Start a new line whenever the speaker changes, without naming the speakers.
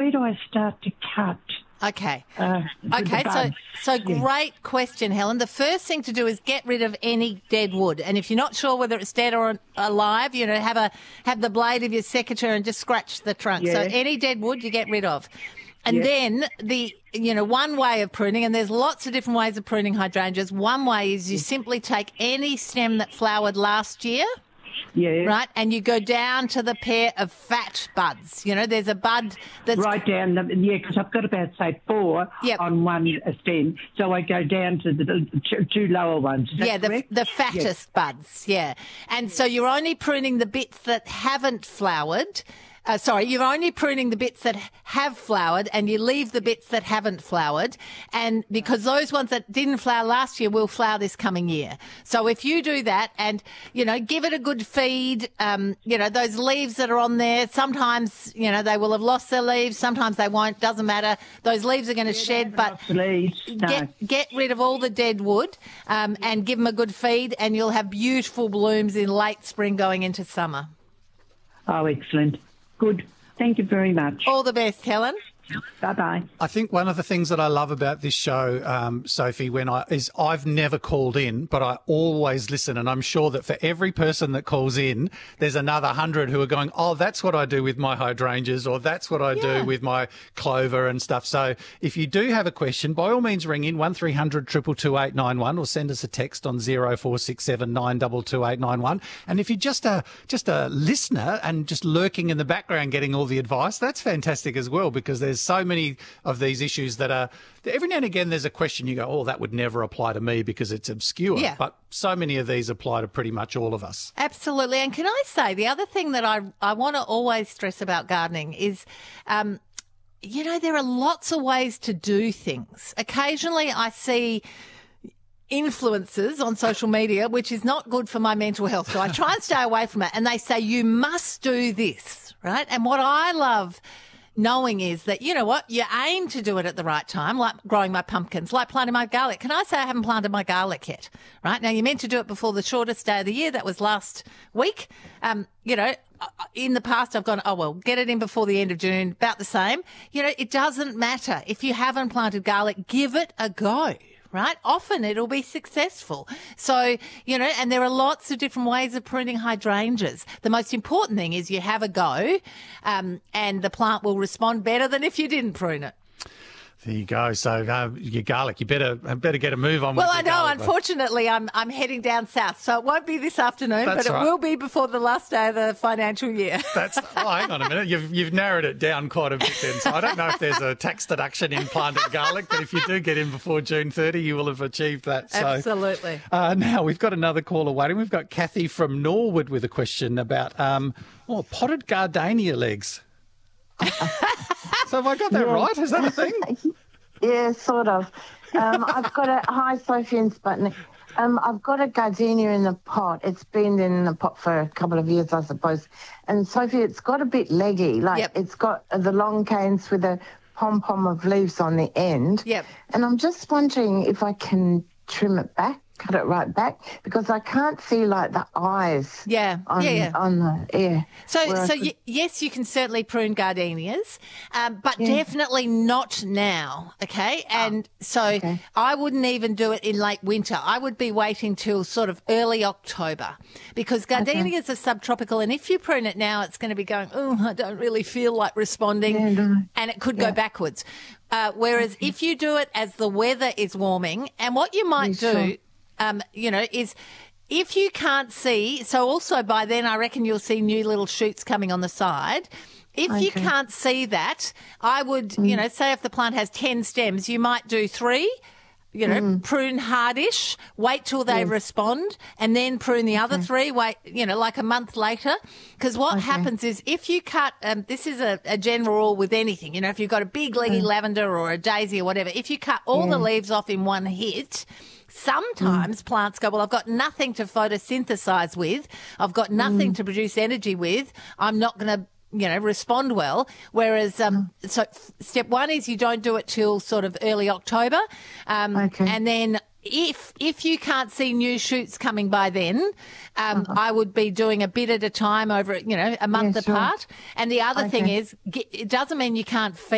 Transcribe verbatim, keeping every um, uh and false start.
where do I start to cut?
Okay.
Uh,
okay, so so great question, Helen. The first thing to do is get rid of any dead wood. And if you're not sure whether it's dead or alive, you know, have a have the blade of your secateur and just scratch the trunk.
Yeah.
So any dead wood you get rid of. And
Yeah.
then the, you know, one way of pruning, and there's lots of different ways of pruning hydrangeas. One way is you simply take any stem that flowered last year.
Yeah.
Right, and you go down to the pair of fat buds. You know, there's a bud that's...
Right down, the, yeah, because I've got about, say, four
Yep.
on one stem, so I go down to the, the two, two lower ones. Is that
Yeah, the,
correct?
the fattest buds, yeah. And so you're only pruning the bits that haven't flowered. Uh, sorry, you're only pruning the bits that have flowered, and you leave the bits that haven't flowered. And because those ones that didn't flower last year will flower this coming year. So if you do that and, you know, give it a good feed, um, you know, those leaves that are on there, sometimes, you know, they will have lost their leaves. Sometimes they won't. Doesn't matter. Those leaves are going to shed, but
The leaves, no.
get, get rid of all the dead wood um, and give them a good feed, and you'll have beautiful blooms in late spring going into summer.
Oh, excellent. Good. Thank you very much.
All the best, Helen.
Bye-bye.
I think one of the things that I love about this show, um, Sophie, when I is I've never called in, but I always listen, and I'm sure that for every person that calls in, there's another hundred who are going, oh, that's what I do with my hydrangeas, or that's what I
Yeah.
do with my clover and stuff. So if you do have a question, by all means ring in one three hundred two two two eight nine one, or send us a text on zero four six seven nine two two eight nine one. And if you're just a just a listener and just lurking in the background getting all the advice, that's fantastic as well, because there's so many of these issues that are, every now and again there's a question you go, oh, that would never apply to me because it's obscure.
Yeah.
But so many of these apply to pretty much all of us.
Absolutely. And can I say, the other thing that I, I want to always stress about gardening is, um, you know, there are lots of ways to do things. Occasionally I see influencers on social media, which is not good for my mental health. So I try and stay away from it. And they say, you must do this, right? And what I love knowing is that, you know what, you aim to do it at the right time, like growing my pumpkins, like planting my garlic. Can I say I haven't planted my garlic yet? Right? Now, you're meant to do it before the shortest day of the year. That was last week. Um, you know, in the past, I've gone, oh, well, get it in before the end of June, about the same. You know, it doesn't matter. If you haven't planted garlic, give it a go. Right? Often it'll be successful. So, you know, and there are lots of different ways of pruning hydrangeas. The most important thing is you have a go, um, and the plant will respond better than if you didn't prune it.
There you go. So uh, your garlic, you better better get a move on.
Well,
with
I
your
know,
garlic,
unfortunately, I'm I'm heading down south, so it won't be this afternoon,
That's
but it
right.
will be before the last day of the financial year.
That's, oh, hang on a minute. You've you've narrowed it down quite a bit then. So I don't know if there's a tax deduction in planted garlic, but if you do get in before June thirtieth, you will have achieved that. So,
Absolutely.
Uh, now we've got another caller waiting. We've got Kathy from Norwood with a question about um, oh, potted gardenia legs. So have I got that
Yeah.
right? Is that a thing?
Yeah, sort of. Um, I've got a hi, Sophie and Sputnik. Um, I've got a gardenia in the pot. It's been in the pot for a couple of years, I suppose. And Sophie, it's got a bit leggy. Like
Yep.
it's got the long canes with a pom pom of leaves on the end.
Yep.
And I'm just wondering if I can trim it back, cut it right back, because I can't see like the eyes.
Yeah,
On,
yeah, yeah.
on the yeah.
So,
Where I
so
could-
y- yes, you can certainly prune gardenias, um, but
Yeah.
definitely not now. Okay, and so
okay.
I wouldn't even do it in late winter. I would be waiting till sort of early October, because gardenias are subtropical, and if you prune it now, it's going to be going, oh, I don't really feel like responding,
Yeah, no.
and it could
Yeah.
go backwards. Uh, whereas if you do it as the weather is warming, and what you might
Yeah,
do.
sure.
Um, you know, is if you can't see, so also by then I reckon you'll see new little shoots coming on the side. If you
Okay.
can't see that, I would, you know, say if the plant has ten stems, you might do three, you know, prune hardish, wait till they respond, and then prune the other three, wait, you know, like a month later. Because what happens is if you cut, um, this is a, a general rule with anything, you know, if you've got a big leggy lavender or a daisy or whatever, if you cut all the leaves off in one hit, sometimes plants go, well, I've got nothing to photosynthesize with. I've got nothing to produce energy with. I'm not going to, you know, respond well. Whereas, um, so f- step one is you don't do it till sort of early October. Um,
Okay.
and then if, if you can't see new shoots coming by then, um, I would be doing a bit at a time over, you know, a month
Yeah, sure.
apart. And the other thing
Okay.
is, ge- it doesn't mean you can't feed